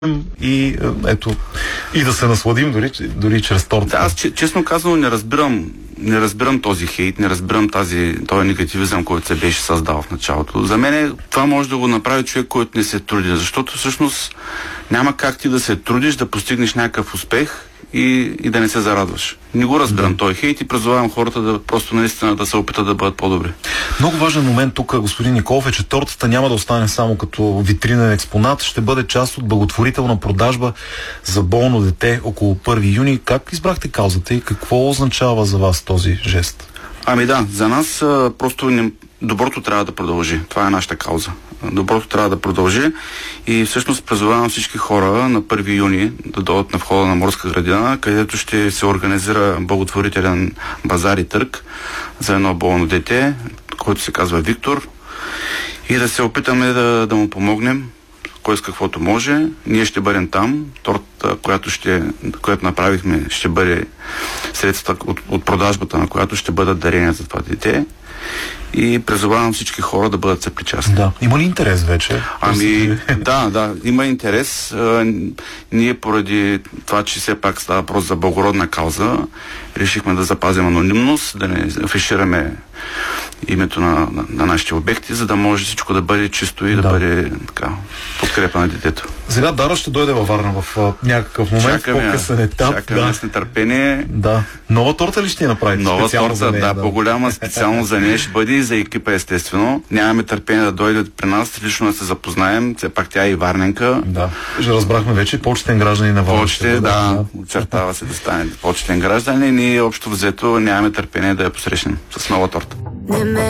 и ето и да се насладим дори чрез торта. Да, аз честно казано не разбирам този хейт, не разбирам този негативизъм, който се беше създал в началото. За мен това може да го направи човек, който не се труди, защото всъщност няма как ти да се трудиш, да постигнеш някакъв успех и да не се зарадваш. Не го разбирам този хейт и призовавам хората да просто наистина да се опитат да бъдат по-добри. Много важен момент тук, господин Николов, е, че тортата няма да остане само като витринен експонат, ще бъде част от благотворителна продажба за болно дете около 1 юни. Как избрахте каузата и какво означава за вас този жест? Ами да, за нас просто доброто трябва да продължи. Това е нашата кауза. Доброто трябва да продължи и всъщност призовавам всички хора на 1 юни да дойдат на входа на Морска градина, където ще се организира благотворителен базар и търг за едно болно дете, който се казва Виктор, и да се опитаме да му помогнем, кой с каквото може. Ние ще бъдем там. Тортата, която направихме, ще бъде средствата от продажбата, на която ще бъдат дарения за това дете. И призовавам всички хора да бъдат съпричастни. Да. Има ли интерес вече? Ами, да, има интерес. Ние поради това, че все пак става въпрос за благородна кауза, решихме да запазим анонимност, да не афишираме името на нашите обекти, за да може всичко да бъде чисто и да бъде така подкрепа на детето. Сега Дара ще дойде във Варна в някакъв момент, в по-късен етап. Чакаме с нетърпение. Да. Нова торта ли ще направите? Нова торта, да, по-голяма специално за нея ще бъде и за екипа, естествено. Нямаме търпение да дойде при нас, лично да се запознаем. Все пак тя е и варненка. Да. Ще разбрахме вече, почетен гражданин на Варна. Да, очертава се да стане почетен гражданин и ние общо взето нямаме търпение да я посрещнем с нова торта.